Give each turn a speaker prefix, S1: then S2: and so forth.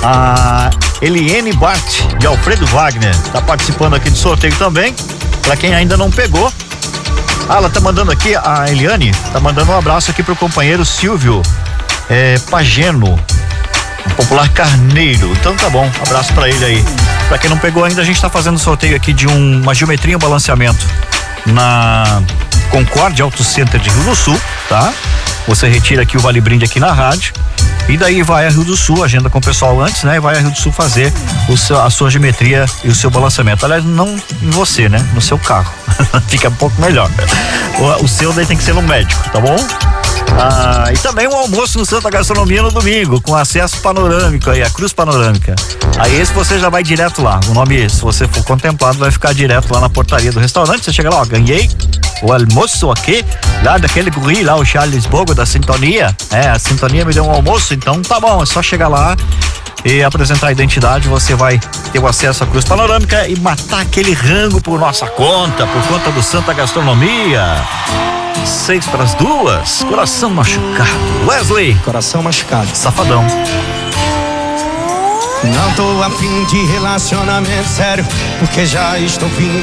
S1: A Eliene Bart de Alfredo Wagner tá participando aqui do sorteio também, pra quem ainda não pegou. Ela tá mandando aqui, a Eliane tá mandando um abraço aqui pro companheiro Silvio Pageno, um popular carneiro. Então tá bom, abraço pra ele aí. Pra quem não pegou ainda, a gente tá fazendo sorteio aqui de uma geometria e um balanceamento na Concorde Auto Center de Rio do Sul, tá? Você retira aqui o Vale Brinde aqui na rádio e daí vai a Rio do Sul, agenda com o pessoal antes, né? E vai a Rio do Sul fazer a sua geometria e o seu balanceamento. Aliás, não em você, né? No seu carro. Fica um pouco melhor. O seu daí tem que ser no médico, tá bom? E também um almoço no Santa Gastronomia no domingo, com acesso panorâmico aí, a cruz panorâmica. Aí esse você já vai direto lá. O nome, se você for contemplado, vai ficar direto lá na portaria do restaurante. Você chega lá, ó, ganhei o almoço aqui, lá daquele guri lá, o Charles Bogo da Sintonia. A Sintonia me deu um almoço, então tá bom, é só chegar lá e apresentar a identidade, você vai ter o acesso à cruz panorâmica e matar aquele rango por nossa conta, por conta do Santa Gastronomia. 1:06, coração machucado. Wesley.
S2: Coração machucado.
S1: Safadão.
S2: Não tô a fim de relacionamento sério, porque já estou fim